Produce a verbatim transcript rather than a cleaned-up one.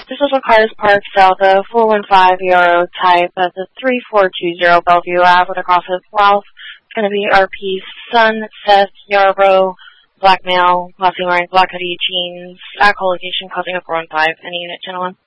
This is a cars parked south of four one five Euro type at the three four two zero Bellevue Ave with a cross of Ralph. It's going to be R P's son, Seth Yarbrough, black male, last name wearing black hoodie jeans, at call location causing a four one five. Any unit, gentlemen?